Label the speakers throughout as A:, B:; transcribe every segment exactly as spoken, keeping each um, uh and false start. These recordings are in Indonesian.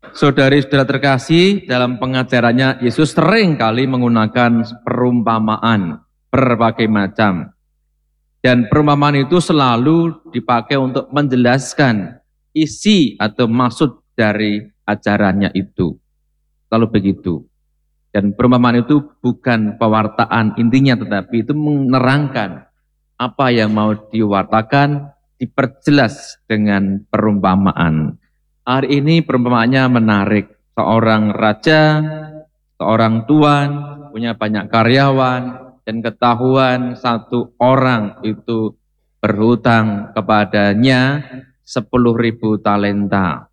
A: Saudari-saudara terkasih, dalam pengajarannya Yesus sering kali menggunakan perumpamaan berbagai macam. Dan perumpamaan itu selalu dipakai untuk menjelaskan isi atau maksud dari ajarannya itu. Lalu begitu. Dan perumpamaan itu bukan pewartaan intinya, tetapi itu menerangkan apa yang mau diwartakan, diperjelas dengan perumpamaan. Hari ini perumpamaannya menarik. Seorang raja, seorang tuan, punya banyak karyawan, dan ketahuan satu orang itu berhutang kepadanya sepuluh ribu talenta.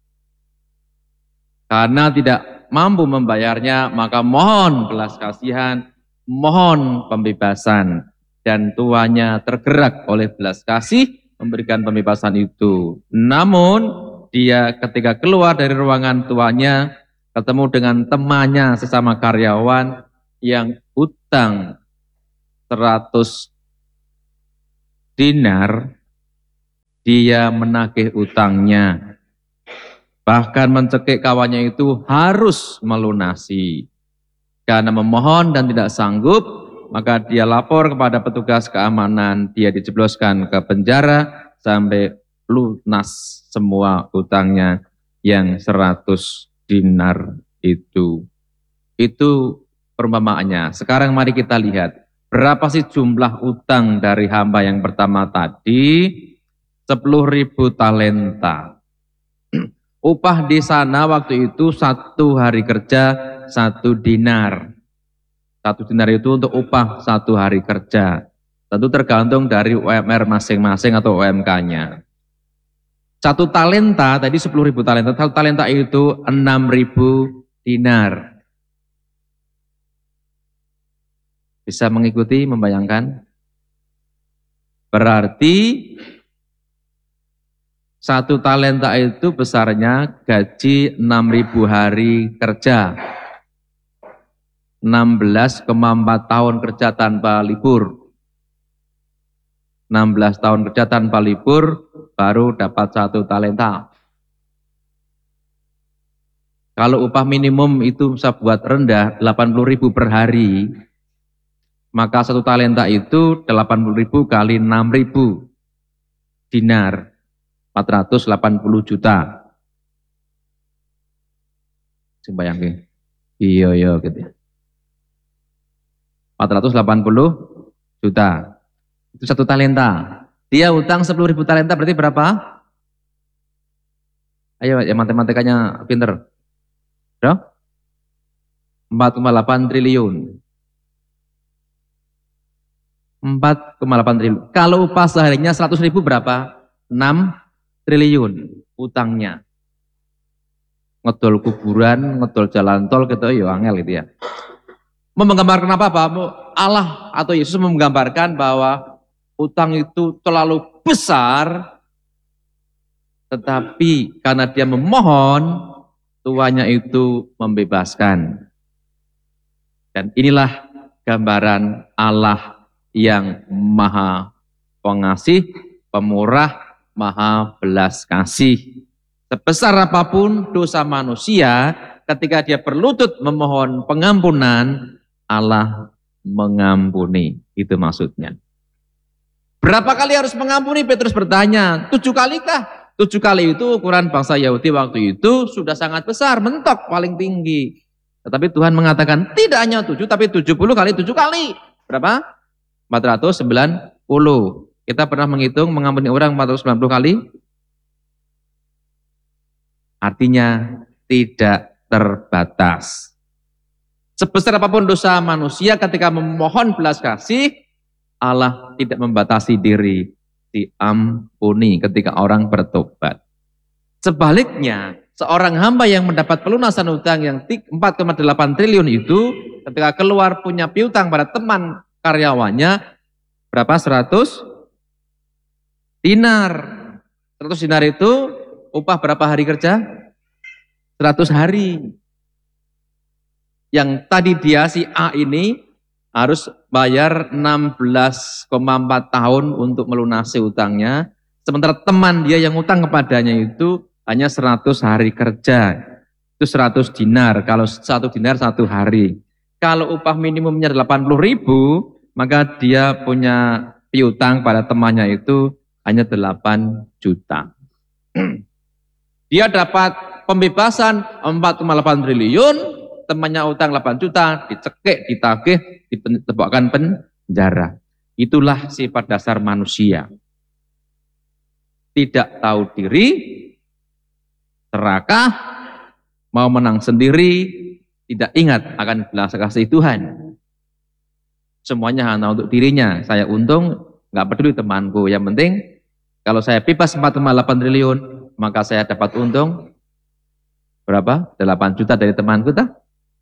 A: Karena tidak mampu membayarnya, maka mohon belas kasihan, mohon pembebasan. Dan tuannya tergerak oleh belas kasih, memberikan pembebasan itu. Namun, dia ketika keluar dari ruangan tuannya, ketemu dengan temannya sesama karyawan yang utang seratus dinar, dia menagih utangnya. Bahkan mencekik kawannya itu harus melunasi. Karena memohon dan tidak sanggup, maka dia lapor kepada petugas keamanan, dia dijebloskan ke penjara sampai lunas semua utangnya yang seratus dinar itu. Itu perumpamaannya. Sekarang mari kita lihat, berapa sih jumlah utang dari hamba yang pertama tadi? sepuluh ribu talenta. Upah di sana waktu itu satu hari kerja satu dinar. Satu dinar itu untuk upah satu hari kerja. Tentu tergantung dari U M R masing-masing atau U M K-nya. Satu talenta, tadi sepuluh ribu talenta, satu talenta itu enam ribu dinar. Bisa mengikuti, membayangkan? Berarti satu talenta itu besarnya gaji enam ribu hari kerja. enam belas koma empat tahun kerja tanpa libur. enam belas tahun kerja tanpa libur baru dapat satu talenta. Kalau upah minimum itu bisa buat rendah delapan puluh ribu per hari, maka satu talenta itu delapan puluh ribu kali enam ribu dinar, empat ratus delapan puluh juta. Sembayangke. Iya iya gitu ya. empat ratus delapan puluh juta. Itu satu talenta. Dia utang sepuluh ribu talenta berarti berapa? Ayo ya matematikanya pinter. Berapa? empat koma delapan triliun. empat koma delapan triliun. Kalau upah seharinya seratus ribu berapa? enam triliun utangnya. Ngedol kuburan, ngedol jalan tol gitu ya angel gitu ya. Menggambarkan apa Pak? Allah atau Yesus menggambarkan bahwa utang itu terlalu besar, tetapi karena dia memohon, tuannya itu membebaskan. Dan inilah gambaran Allah yang maha pengasih, pemurah, maha belas kasih. Sebesar apapun dosa manusia, ketika dia berlutut memohon pengampunan, Allah mengampuni. Itu maksudnya. Berapa kali harus mengampuni? Petrus bertanya. Tujuh kali kah? Tujuh kali itu ukuran bangsa Yahudi waktu itu sudah sangat besar, mentok paling tinggi. Tetapi Tuhan mengatakan tidak hanya tujuh, tapi tujuh puluh kali tujuh kali. Berapa? empat ratus sembilan puluh. Kita pernah menghitung mengampuni orang empat ratus sembilan puluh kali? Artinya tidak terbatas. Sebesar apapun dosa manusia ketika memohon belas kasih, Allah tidak membatasi diri, diampuni ketika orang bertobat. Sebaliknya, seorang hamba yang mendapat pelunasan utang yang empat koma delapan triliun itu, ketika keluar punya piutang pada teman karyawannya, berapa? seratus dinar. seratus dinar itu upah berapa hari kerja? seratus hari. Yang tadi dia si A ini harus bayar enam belas koma empat tahun untuk melunasi utangnya. Sementara teman dia yang utang kepadanya itu hanya seratus hari kerja. itu seratus dinar. Kalau satu dinar satu hari. Kalau upah minimumnya delapan puluh ribu, maka dia punya piutang pada temannya itu hanya delapan juta. Dia dapat pembebasan empat koma delapan triliun, temannya utang delapan juta, dicekik, ditagih, ditebakkan penjara. Itulah sifat dasar manusia. Tidak tahu diri, serakah, mau menang sendiri, tidak ingat akan belas kasih Tuhan. Semuanya hanya untuk dirinya. Saya untung, nggak peduli temanku. Yang penting, kalau saya bebas empat koma delapan triliun, maka saya dapat untung berapa? delapan juta dari temanku. Tak?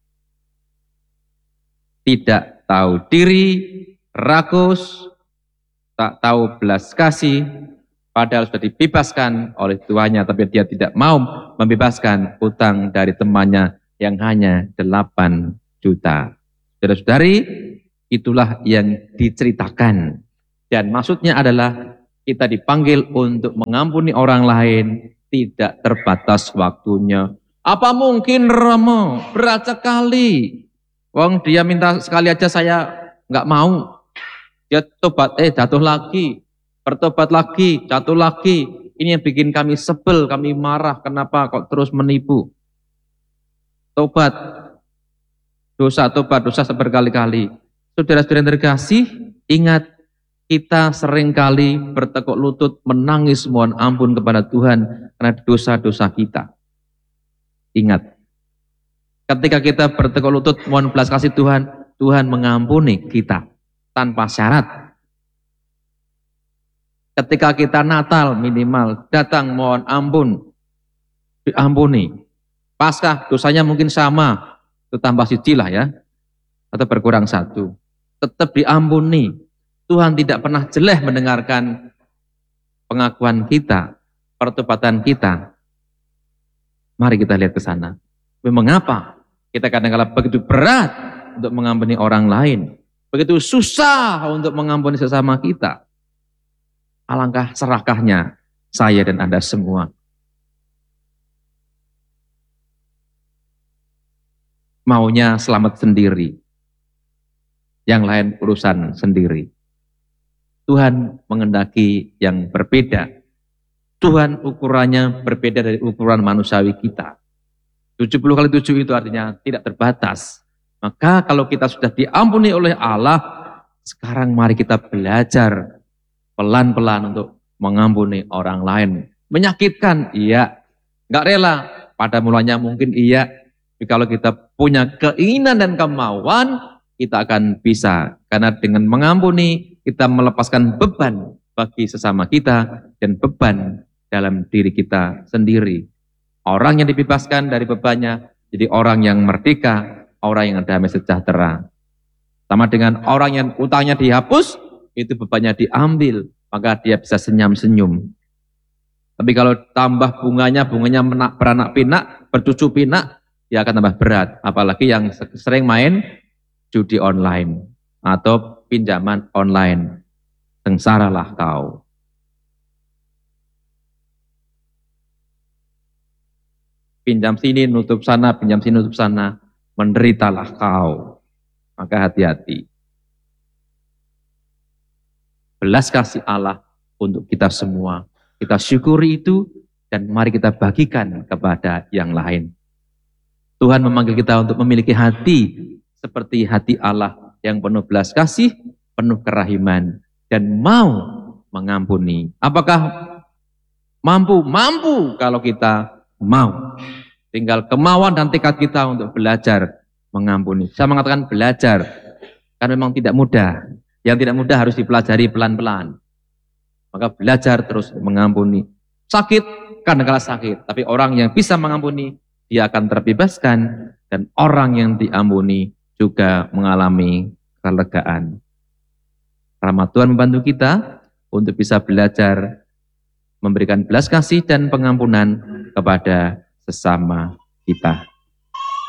A: Tidak tahu diri, rakus, tak tahu belas kasih, padahal sudah dibebaskan oleh tuannya, tapi dia tidak mau membebaskan utang dari temannya yang hanya delapan juta. Saudara-saudari, itulah yang diceritakan. Dan maksudnya adalah kita dipanggil untuk mengampuni orang lain, tidak terbatas waktunya. Apa mungkin Romo, berat sekali. Wong dia minta sekali aja saya nggak mau. Dia tobat, eh jatuh lagi. Bertobat lagi, jatuh lagi. Ini yang bikin kami sebel, kami marah. Kenapa kok terus menipu? Tobat, dosa, tobat, dosa berkali-kali. Saudara-saudara yang terkasih, ingat kita seringkali bertekuk lutut menangis mohon ampun kepada Tuhan karena dosa-dosa kita. Ingat, ketika kita bertekuk lutut mohon belas kasih Tuhan, Tuhan mengampuni kita tanpa syarat. Ketika kita Natal minimal datang mohon ampun, diampuni. Paskah dosanya mungkin sama, itu tambah siji lah ya, atau berkurang satu. Tetap diampuni. Tuhan tidak pernah jeleh mendengarkan pengakuan kita, pertobatan kita. Mari kita lihat ke sana. Mengapa kita kadang-kadang begitu berat untuk mengampuni orang lain, begitu susah untuk mengampuni sesama kita. Alangkah serakahnya saya dan Anda semua. Maunya selamat sendiri. Yang lain urusan sendiri. Tuhan mengendaki yang berbeda. Tuhan ukurannya berbeda dari ukuran manusiawi kita. tujuh puluh kali tujuh itu artinya tidak terbatas. Maka kalau kita sudah diampuni oleh Allah, sekarang mari kita belajar pelan-pelan untuk mengampuni orang lain. Menyakitkan, iya. Nggak rela, pada mulanya mungkin iya. Tapi kalau kita punya keinginan dan kemauan, kita akan bisa. Karena dengan mengampuni, kita melepaskan beban bagi sesama kita dan beban dalam diri kita sendiri. Orang yang dibebaskan dari bebannya, jadi orang yang merdeka, orang yang damai sejahtera. Sama dengan orang yang utangnya dihapus, itu bebannya diambil, maka dia bisa senyum-senyum. Tapi kalau tambah bunganya, bunganya beranak pinak, bercucu pinak, dia akan tambah berat. Apalagi yang sering main judi online atau pinjaman online. Sengsaralah kau. Pinjam sini, nutup sana, pinjam sini, nutup sana. Menderitalah kau. Maka hati-hati. Belas kasih Allah untuk kita semua. Kita syukuri itu dan mari kita bagikan kepada yang lain. Tuhan memanggil kita untuk memiliki hati seperti hati Allah yang penuh belas kasih, penuh kerahiman, dan mau mengampuni. Apakah mampu? Mampu kalau kita mau. Tinggal kemauan dan tekad kita untuk belajar mengampuni. Saya mengatakan belajar, karena memang tidak mudah. Yang tidak mudah harus dipelajari pelan-pelan. Maka belajar terus mengampuni. Sakit, kadang-kadang sakit. Tapi orang yang bisa mengampuni, dia akan terbebaskan. Dan orang yang diampuni juga mengalami kelegaan. Rahmat Tuhan membantu kita untuk bisa belajar memberikan belas kasih dan pengampunan kepada sesama kita.